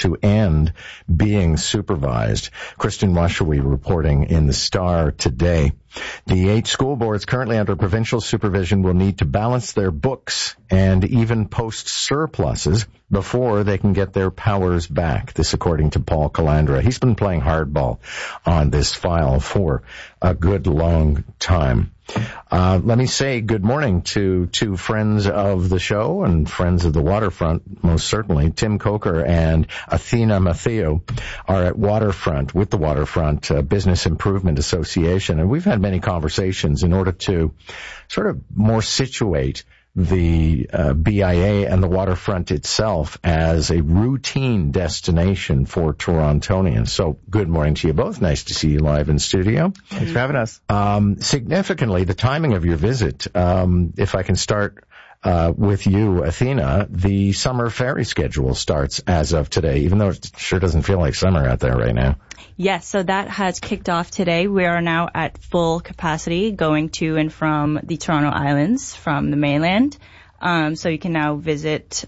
to end being supervised. Kristen Washawi reporting in the Star today. The 8 school boards currently under provincial supervision will need to balance their books and even post surpluses before they can get their powers back. This according to Paul Calandra. He's been playing hardball on this file for a good long time. Let me say good morning to two friends of the show and friends of the waterfront, most certainly. Tim Coker and Athena Matheo are at Waterfront, with the Waterfront Business Improvement Association. And we've had many conversations in order to sort of more situate the BIA and the waterfront itself as a routine destination for Torontonians. So good morning to you both. Nice to see you live in studio. Thanks for having us. Significantly, the timing of your visit, if I can start with you, Athena, the summer ferry schedule starts as of today, even though it sure doesn't feel like summer out there right now. Yes, so that has kicked off today. We are now at full capacity going to and from the Toronto Islands from the mainland. So you can now visit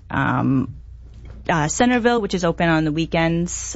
Centerville, which is open on the weekends.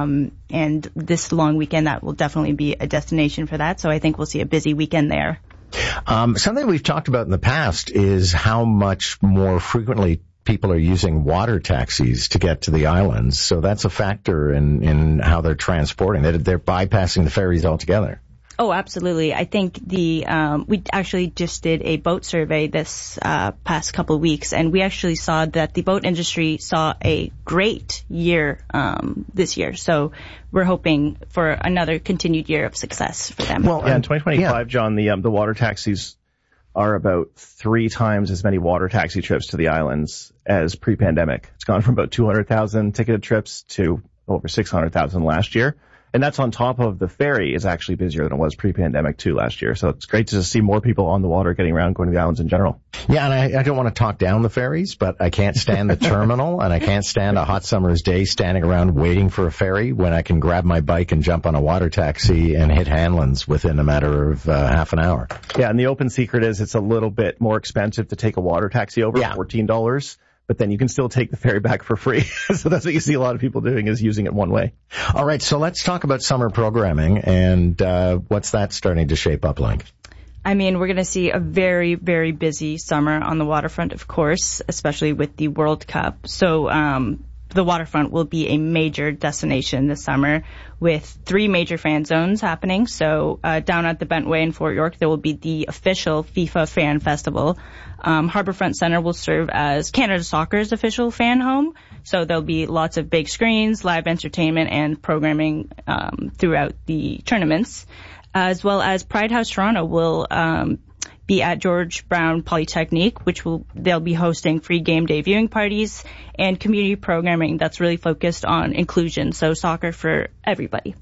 And this long weekend, that will definitely be a destination for that. So I think we'll see a busy weekend there. Something we've talked about in the past is how much more frequently people are using water taxis to get to the islands. So that's a factor in how they're transporting. They're bypassing the ferries altogether. Oh, absolutely. I think we actually just did a boat survey this past couple of weeks, and we actually saw that the boat industry saw a great year this year. So we're hoping for another continued year of success for them. Well, in 2025, John, the water taxis are about 3 times as many water taxi trips to the islands as pre-pandemic. It's gone from about 200,000 ticketed trips to over 600,000 last year. And that's on top of the ferry is actually busier than it was pre-pandemic too last year. So it's great to see more people on the water getting around, going to the islands in general. Yeah, and I don't want to talk down the ferries, but I can't stand the terminal, and I can't stand a hot summer's day standing around waiting for a ferry when I can grab my bike and jump on a water taxi and hit Hanlon's within a matter of half an hour. Yeah, and the open secret is it's a little bit more expensive to take a water taxi over, $14. But then you can still take the ferry back for free. So that's what you see a lot of people doing, is using it one way. All right, so let's talk about summer programming, and what's that starting to shape up like? I mean, we're going to see a very, very busy summer on the waterfront, of course, especially with the World Cup. So the waterfront will be a major destination this summer with 3 major fan zones happening. So down at the Bentway in Fort York, there will be the official FIFA Fan Festival. Harbourfront Centre will serve as Canada Soccer's official fan home. So there'll be lots of big screens, live entertainment, and programming throughout the tournaments. As well as Pride House Toronto will be at George Brown Polytechnique, they'll be hosting free game day viewing parties and community programming that's really focused on inclusion, so soccer for everybody.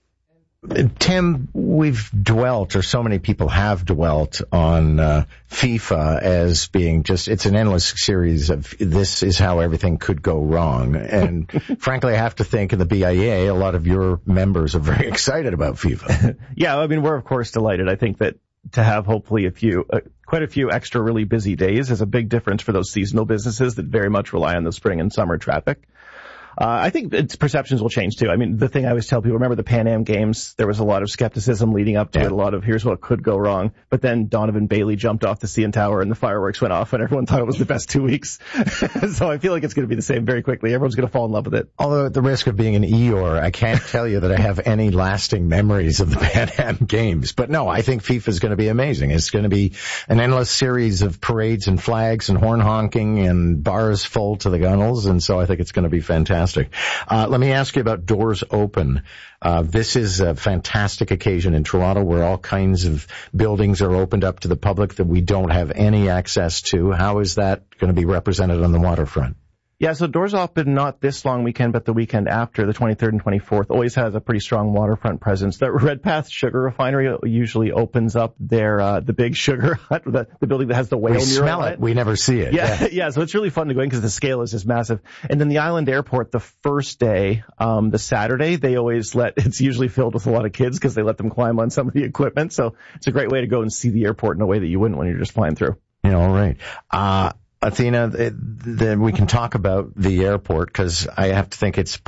Tim, we've dwelt, or so many people have dwelt, on FIFA as being it's an endless series of this is how everything could go wrong. And frankly, I have to think in the BIA, a lot of your members are very excited about FIFA. Yeah, I mean, we're of course delighted. I think that to have hopefully quite a few extra really busy days is a big difference for those seasonal businesses that very much rely on the spring and summer traffic. I think its perceptions will change too. I mean, the thing I always tell people, remember the Pan Am Games? There was a lot of skepticism leading up to it, a lot of here's what could go wrong. But then Donovan Bailey jumped off the CN Tower and the fireworks went off and everyone thought it was the best 2 weeks. So I feel like it's going to be the same very quickly. Everyone's going to fall in love with it. Although at the risk of being an Eeyore, I can't tell you that I have any lasting memories of the Pan Am Games. But no, I think FIFA is going to be amazing. It's going to be an endless series of parades and flags and horn honking and bars full to the gunnels. And so I think it's going to be fantastic. Let me ask you about Doors Open. This is a fantastic occasion in Toronto where all kinds of buildings are opened up to the public that we don't have any access to. How is that going to be represented on the waterfront? Yeah, so Doors Open, not this long weekend, but the weekend after, the 23rd and 24th, always has a pretty strong waterfront presence. The Redpath Sugar Refinery usually opens up their the big sugar hut, the building that has the whale mural. We smell it, we never see it. Yeah, so it's really fun to go in because the scale is just massive. And then the Island Airport, the first day, the Saturday, it's usually filled with a lot of kids because they let them climb on some of the equipment. So it's a great way to go and see the airport in a way that you wouldn't when you're just flying through. Yeah, all right. Athena, then we can talk about the airport because I have to think it's